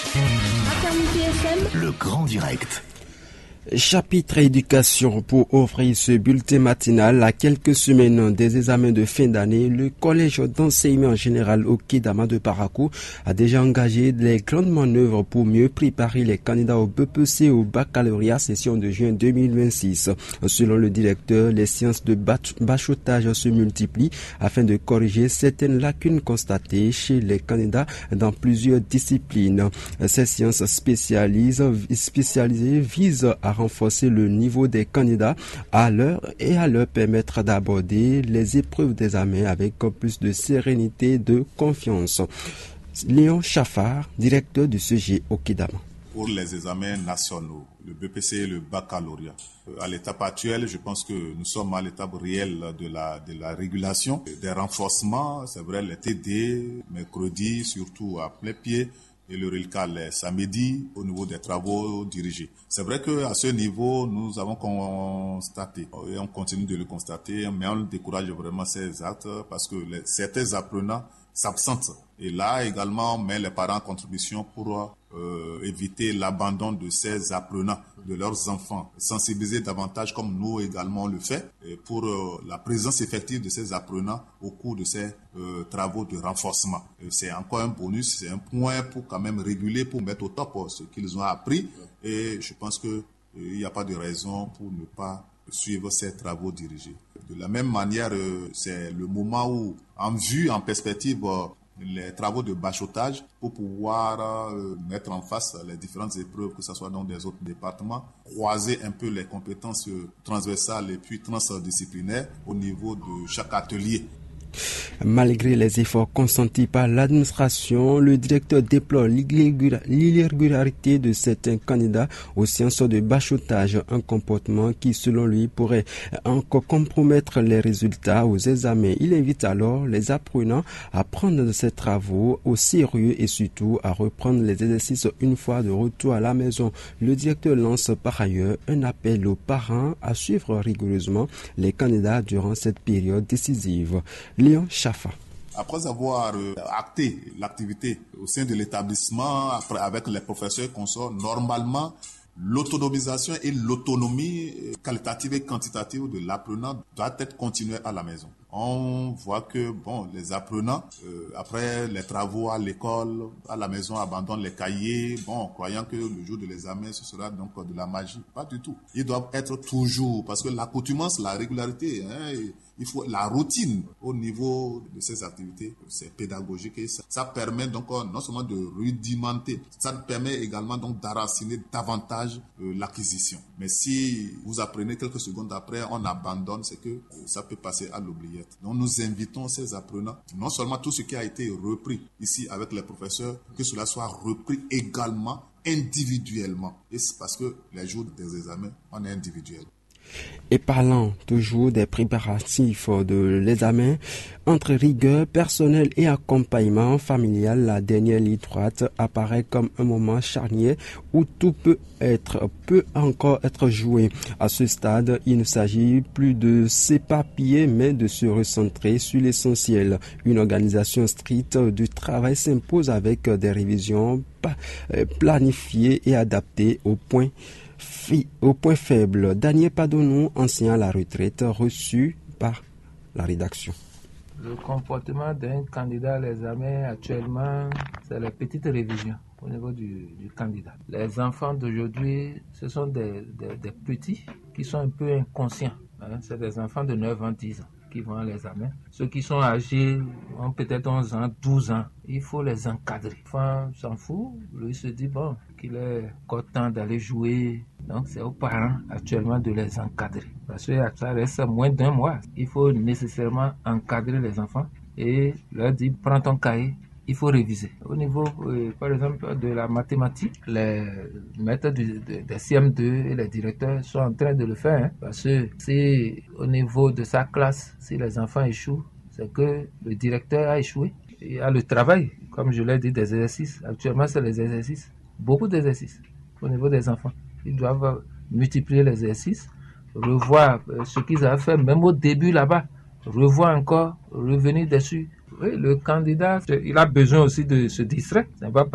Maternité FM, le grand direct. Chapitre éducation. Pour offrir ce bulletin matinal à quelques semaines des examens de fin d'année, le collège d'enseignement général Okidama de Parakou a déjà engagé les grandes manœuvres pour mieux préparer les candidats au BPC au baccalauréat session de juin 2026. Selon le directeur, les séances de bachotage se multiplient afin de corriger certaines lacunes constatées chez les candidats dans plusieurs disciplines. Ces séances spécialisées visent à renforcer le niveau des candidats à leur permettre d'aborder les épreuves d'examen avec plus de sérénité et de confiance. Léon Chaffard, directeur du CG Okidama. Pour les examens nationaux, le BPC et le baccalauréat. À l'étape actuelle, je pense que nous sommes à l'étape réelle de la régulation, des renforcements, c'est vrai, les TD, mercredi, surtout à plein pied, et le RELCAL les samedis au niveau des travaux dirigés. C'est vrai qu'à ce niveau, nous avons constaté, et on continue de le constater, mais on décourage vraiment ces actes parce que certains apprenants s'absentent. Et là également, on met les parents en contribution pour éviter l'abandon de ces apprenants, de leurs enfants. Sensibiliser davantage comme nous également le fait pour la présence effective de ces apprenants au cours de ces travaux de renforcement. C'est encore un bonus, c'est un point pour quand même réguler, pour mettre au top ce qu'ils ont appris. Et je pense qu'il n'y a pas de raison pour ne pas suivre ces travaux dirigés. De la même manière, c'est le moment où, en perspective, les travaux de bachotage pour pouvoir mettre en face les différentes épreuves, que ce soit dans des autres départements, croiser un peu les compétences transversales et puis transdisciplinaires au niveau de chaque atelier. Malgré les efforts consentis par l'administration, le directeur déplore l'irrégularité de certains candidats aux séances de bachotage, un comportement qui, selon lui, pourrait encore compromettre les résultats aux examens. Il invite alors les apprenants à prendre ces travaux au sérieux et surtout à reprendre les exercices une fois de retour à la maison. Le directeur lance par ailleurs un appel aux parents à suivre rigoureusement les candidats durant cette période décisive. Léon Chaffard. Après avoir acté l'activité au sein de l'établissement, avec les professeurs consorts, normalement, l'autonomisation et l'autonomie qualitative et quantitative de l'apprenant doit être continuée à la maison. On voit que les apprenants, après les travaux à l'école, à la maison, abandonnent les cahiers, croyant que le jour de l'examen, ce sera donc de la magie. Pas du tout. Ils doivent être toujours, parce que l'accoutumance, la régularité, il faut la routine au niveau de ces activités, c'est pédagogique et ça permet donc non seulement de rudimenter, ça permet également donc d'enraciner davantage l'acquisition. Mais si vous apprenez quelques secondes après, on abandonne, c'est que ça peut passer à l'oubliette. Donc nous invitons ces apprenants, non seulement tout ce qui a été repris ici avec les professeurs, que cela soit repris également individuellement. Et c'est parce que les jours des examens, on est individuel. Et parlant toujours des préparatifs de l'examen, entre rigueur personnelle et accompagnement familial, la dernière ligne droite apparaît comme un moment charnière où tout peut encore être joué. À ce stade, il ne s'agit plus de s'éparpiller, mais de se recentrer sur l'essentiel. Une organisation stricte du travail s'impose avec des révisions planifiées et adaptées au point faible. Daniel Padonou, enseignant à la retraite, reçu par la rédaction. Le comportement d'un candidat à l'examen actuellement, c'est les petites révisions au niveau du candidat. Les enfants d'aujourd'hui, ce sont des petits qui sont un peu inconscients. C'est des enfants de 9 ans, 10 ans qui vont à l'examen. Ceux qui sont âgés ont peut-être 11 ans, 12 ans. Il faut les encadrer. L'enfant s'en fout. Lui se dit qu'il est encore temps d'aller jouer. Donc c'est aux parents actuellement de les encadrer. Parce que ça reste moins d'un mois. Il faut nécessairement encadrer les enfants et leur dire prends ton cahier. Il faut réviser. Au niveau, par exemple, de la mathématique, les maîtres des CM2 et les directeurs sont en train de le faire. Parce que c'est au niveau de sa classe, si les enfants échouent, c'est que le directeur a échoué. Il y a le travail, comme je l'ai dit, des exercices. Actuellement, c'est les exercices. Beaucoup d'exercices au niveau des enfants. Ils doivent multiplier les exercices, revoir ce qu'ils avaient fait, même au début là-bas. Revoir encore, revenir dessus. Oui, le candidat, il a besoin aussi de se distraire. C'est pas